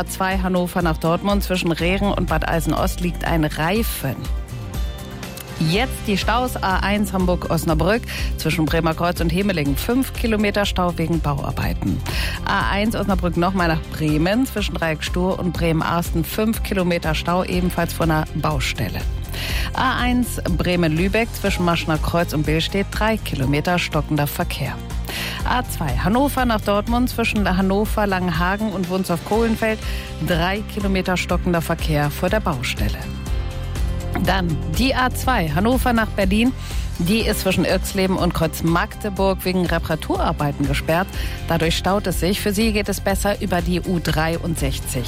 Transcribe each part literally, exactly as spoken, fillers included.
A zwei Hannover nach Dortmund zwischen Rehren und Bad Eisen-Ost liegt ein Reifen. Jetzt die Staus. A eins Hamburg-Osnabrück zwischen Bremerkreuz und Hemelingen. Fünf Kilometer Stau wegen Bauarbeiten. A eins Osnabrück nochmal nach Bremen zwischen Dreieck Stur und Bremen-Arsten. Fünf Kilometer Stau ebenfalls vor einer Baustelle. A eins Bremen-Lübeck zwischen Maschner Kreuz und Billstedt. Drei Kilometer stockender Verkehr. A zwei Hannover nach Dortmund zwischen Hannover, Langenhagen und Wunsdorf-Kohlenfeld. Drei Kilometer stockender Verkehr vor der Baustelle. Dann die A zwei Hannover nach Berlin. Die ist zwischen Irxleben und Kreuz Magdeburg wegen Reparaturarbeiten gesperrt. Dadurch staut es sich. Für Sie geht es besser über die U dreiundsechzig.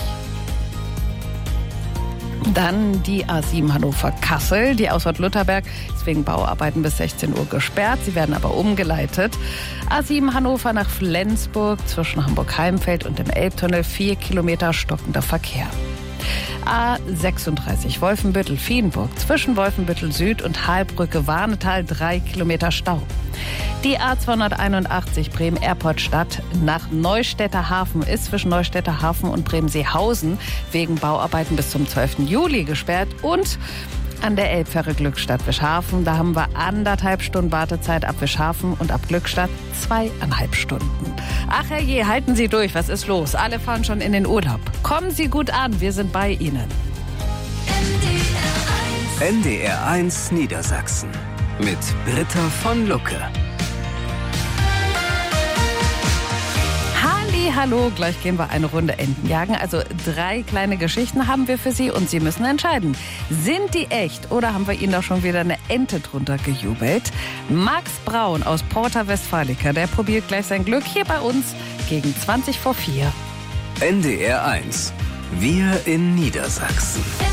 Dann die A sieben Hannover-Kassel. Die Ausfahrt Lutherberg ist wegen Bauarbeiten bis sechzehn Uhr gesperrt. Sie werden aber umgeleitet. A sieben Hannover nach Flensburg zwischen Hamburg-Heimfeld und dem Elbtunnel. Vier Kilometer stockender Verkehr. A sechsunddreißig Wolfenbüttel-Vielenburg zwischen Wolfenbüttel Süd und Halbrücke-Warnetal. Drei Kilometer Stau. Die A zweihunderteinundachtzig Bremen-Erport-Stadt nach Neustädter Hafen ist zwischen Neustädter Hafen und Bremen-Seehausen wegen Bauarbeiten bis zum zwölften Juli gesperrt. Und an der Elbfähre Glückstadt-Wischhafen, da haben wir anderthalb Stunden Wartezeit ab Wischhafen und ab Glückstadt zweieinhalb Stunden. Ach herrje, halten Sie durch, was ist los? Alle fahren schon in den Urlaub. Kommen Sie gut an, wir sind bei Ihnen. N D R eins Niedersachsen mit Britta von Lucke. Hallo, gleich gehen wir eine Runde Enten jagen. Also drei kleine Geschichten haben wir für Sie und Sie müssen entscheiden. Sind die echt oder haben wir Ihnen doch schon wieder eine Ente drunter gejubelt? Max Braun aus Porta Westfalica, der probiert gleich sein Glück hier bei uns gegen zwanzig vor vier. N D R eins. Wir in Niedersachsen.